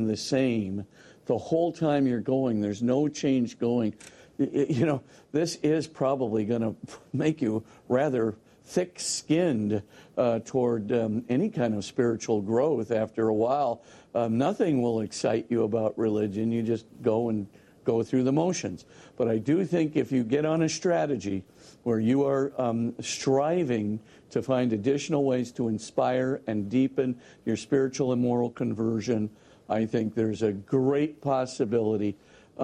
the same the whole time you're going. There's no change going. You know, this is probably going to make you rather thick-skinned toward any kind of spiritual growth after a while. Nothing will excite you about religion. You just go through the motions. But I do think if you get on a strategy where you are striving to find additional ways to inspire and deepen your spiritual and moral conversion, I think there's a great possibility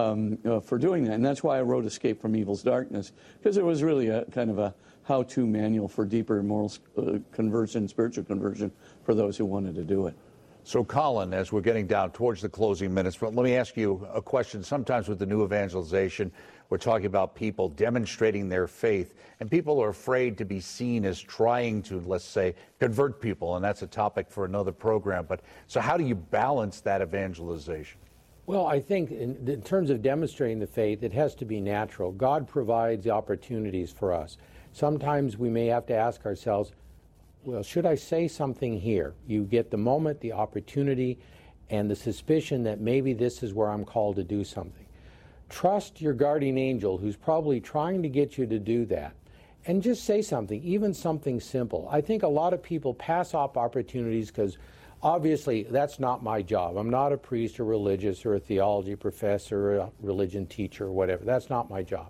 for doing that. And that's why I wrote Escape from Evil's Darkness, because it was really a kind of a how-to manual for deeper moral conversion, spiritual conversion, for those who wanted to do it. So, Colin, as we're getting down towards the closing minutes, let me ask you a question. Sometimes with the new evangelization, we're talking about people demonstrating their faith, and people are afraid to be seen as trying to, let's say, convert people, and that's a topic for another program. But so how do you balance that evangelization? Well, I think in terms of demonstrating the faith, it has to be natural. God provides the opportunities for us. Sometimes we may have to ask ourselves, well, should I say something here? You get the moment, the opportunity, and the suspicion that maybe this is where I'm called to do something. Trust your guardian angel who's probably trying to get you to do that. And just say something, even something simple. I think a lot of people pass up opportunities because obviously that's not my job. I'm not a priest or religious or a theology professor or a religion teacher or whatever. That's not my job.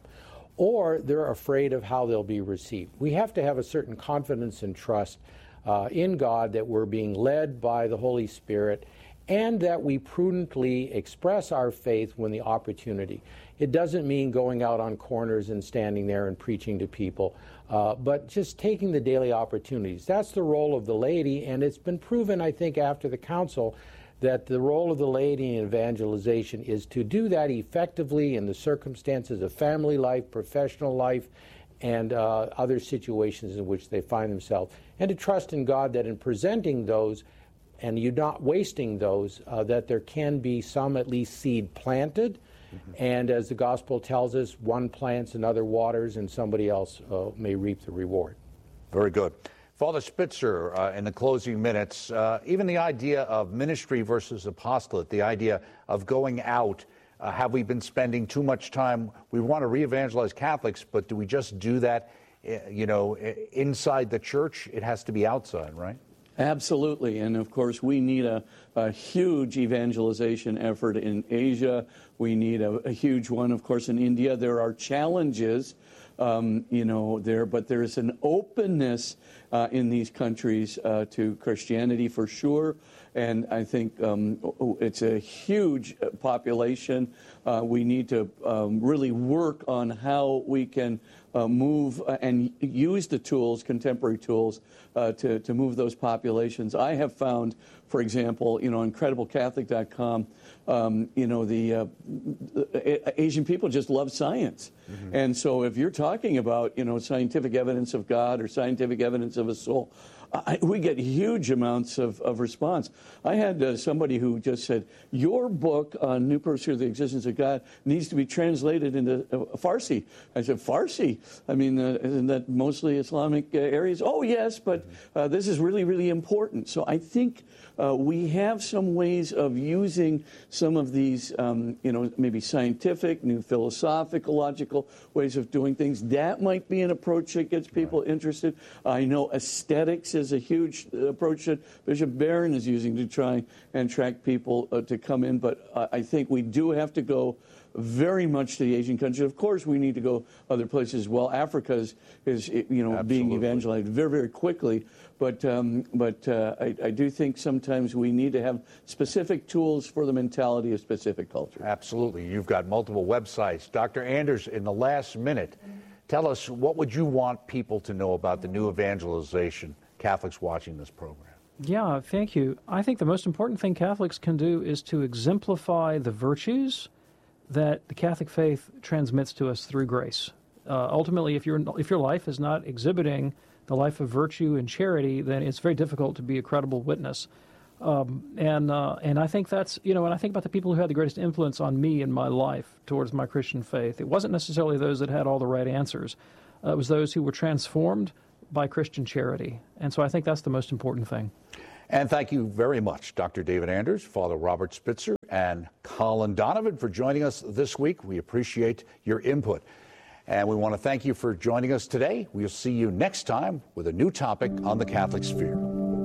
Or they're afraid of how they'll be received. We have to have a certain confidence and trust in God that we're being led by the Holy Spirit and that we prudently express our faith when the opportunity. It doesn't mean going out on corners and standing there and preaching to people, but just taking the daily opportunities. That's the role of the laity, and it's been proven, I think, after the council that the role of the laity in evangelization is to do that effectively in the circumstances of family life, professional life, and other situations in which they find themselves, and to trust in God that in presenting those, and you're not wasting those, that there can be some at least seed planted, and as the gospel tells us, one plants, another waters, and somebody else may reap the reward. Very good. Father Spitzer, in the closing minutes, even the idea of ministry versus apostolate, the idea of going out, have we been spending too much time? We want to re-evangelize Catholics, but do we just do that, inside the church? It has to be outside, right? Absolutely, and of course we need a huge evangelization effort in Asia. We need a huge one, of course, in India. There are challenges, there, but there is an openness in these countries to Christianity for sure, and I think it's a huge population. We need to really work on how we can move and use the tools, contemporary tools, to move those populations. I have found, for example, on CredibleCatholic.com, the Asian people just love science. Mm-hmm. And so if you're talking about, scientific evidence of God or scientific evidence of a soul, we get huge amounts of response. I had somebody who just said, your book on New Pursuit of the Existence of God needs to be translated into Farsi. I said, Farsi? I mean, isn't that mostly Islamic areas? Oh, yes, but this is really, really important. So I think we have some ways of using some of these, maybe scientific, new philosophical, logical ways of doing things. That might be an approach that gets people interested. I know aesthetics is a huge approach that Bishop Barron is using to try and attract people to come in. But I think we do have to go very much to the Asian countries. Of course, we need to go other places as well. Africa is being evangelized very, very quickly. But I do think sometimes we need to have specific tools for the mentality of specific culture. Absolutely. You've got multiple websites. Dr. Anders, in the last minute, tell us, what would you want people to know about the new evangelization, Catholics watching this program? Yeah, thank you. I think the most important thing Catholics can do is to exemplify the virtues that the Catholic faith transmits to us through grace. Ultimately, if your life is not exhibiting the life of virtue and charity, then it's very difficult to be a credible witness. And I think that's, when I think about the people who had the greatest influence on me in my life towards my Christian faith, it wasn't necessarily those that had all the right answers. It was those who were transformed by Christian charity. And so I think that's the most important thing. And thank you very much, Dr. David Anders, Father Robert Spitzer, and Colin Donovan for joining us this week. We appreciate your input. And we want to thank you for joining us today. We'll see you next time with a new topic on the Catholic sphere.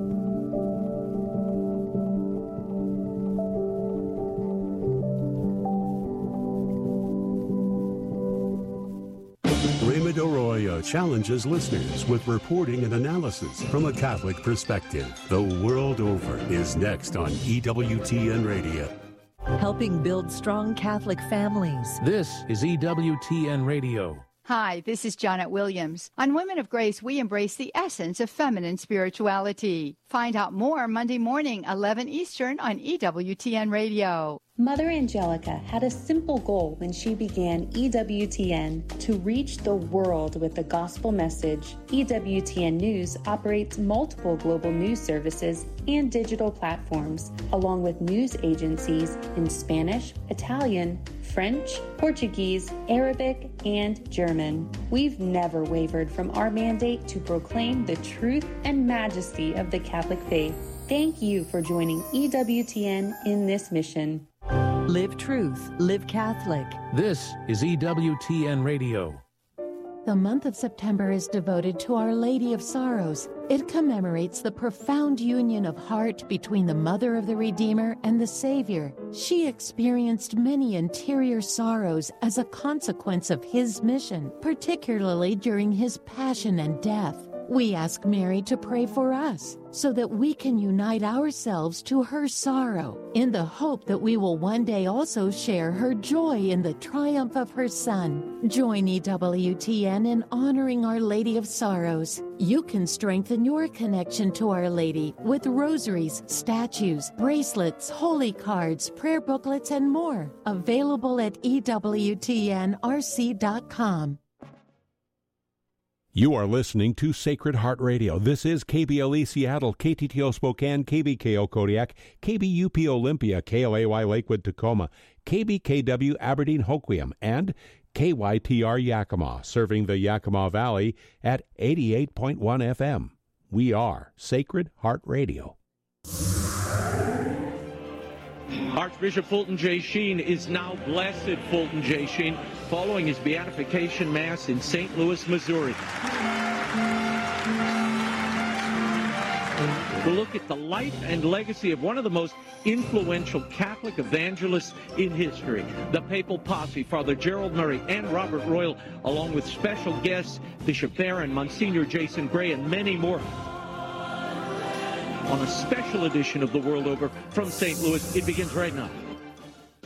Raymond Arroyo challenges listeners with reporting and analysis from a Catholic perspective. The world over is next on EWTN Radio. Helping build strong Catholic families. This is EWTN Radio. Hi, this is Janet Williams. On Women of Grace, we embrace the essence of feminine spirituality. Find out more Monday morning, 11 Eastern on EWTN Radio. Mother Angelica had a simple goal when she began EWTN: to reach the world with the gospel message. EWTN News operates multiple global news services and digital platforms, along with news agencies in Spanish, Italian, French, Portuguese, Arabic, and German. We've never wavered from our mandate to proclaim the truth and majesty of the Catholic faith. Thank you for joining EWTN in this mission. Live truth, live Catholic. This is EWTN Radio. The month of September is devoted to Our Lady of Sorrows. It commemorates the profound union of heart between the Mother of the Redeemer and the Savior. She experienced many interior sorrows as a consequence of His mission, particularly during His passion and death. We ask Mary to pray for us so that we can unite ourselves to her sorrow in the hope that we will one day also share her joy in the triumph of her Son. Join EWTN in honoring Our Lady of Sorrows. You can strengthen your connection to Our Lady with rosaries, statues, bracelets, holy cards, prayer booklets, and more. Available at EWTNRC.com. You are listening to Sacred Heart Radio. This is KBLE Seattle, KTTO Spokane, KBKO Kodiak, KBUP Olympia, KLAY Lakewood Tacoma, KBKW Aberdeen Hoquiam, and KYTR Yakima, serving the Yakima Valley at 88.1 FM. We are Sacred Heart Radio. Archbishop Fulton J. Sheen is now Blessed Fulton J. Sheen following his beatification mass in St. Louis, Missouri. We'll look at the life and legacy of one of the most influential Catholic evangelists in history, the Papal Posse, Father Gerald Murray and Robert Royal, along with special guests Bishop Theron, Monsignor Jason Gray, and many more, on a special edition of The World Over from St. Louis. It begins right now.